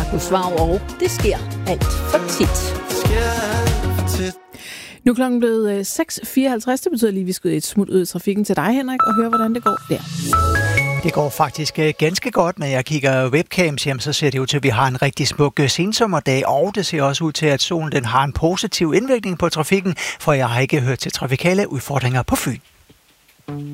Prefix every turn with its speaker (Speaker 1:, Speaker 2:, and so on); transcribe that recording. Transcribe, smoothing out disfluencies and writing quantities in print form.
Speaker 1: Du svarer, og det sker alt for tit.
Speaker 2: Nu er klokken blevet 6.54. Det betyder lige, at vi skal et smut ud i trafikken til dig, Henrik, og høre, hvordan det går der.
Speaker 3: Det går faktisk ganske godt. Når jeg kigger webcams hjem, så ser det ud til, at vi har en rigtig smuk sensommerdag, og det ser også ud til, at solen den har en positiv indvirkning på trafikken, for jeg har ikke hørt til trafikale udfordringer på Fyn.